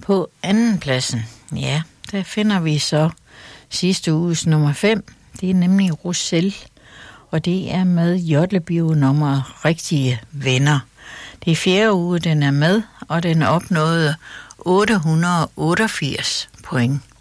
På anden pladsen, ja, der finder vi så sidste uges nummer 5. Det er nemlig Roselle, og det er med Jotlebio-nummer Rigtige Venner. Det er 4. uge, den er med, og den opnåede 888 point.